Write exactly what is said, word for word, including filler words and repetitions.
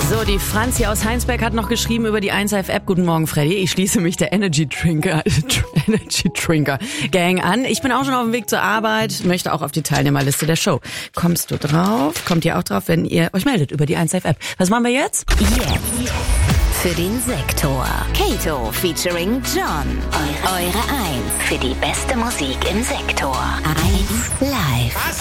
So, die Franzi aus Heinsberg hat noch geschrieben über die eins Live App. Guten Morgen, Freddy. Ich schließe mich der Energy Drinker, Energy Drinker Gang an. Ich bin auch schon auf dem Weg zur Arbeit, möchte auch auf die Teilnehmerliste der Show. Kommst du drauf? Kommt ihr auch drauf, wenn ihr euch meldet über die eins Live App? Was machen wir jetzt? Jetzt. Für den Sektor. Kato featuring John. Eure, Eure eins. Für die beste Musik im Sektor. eins Live.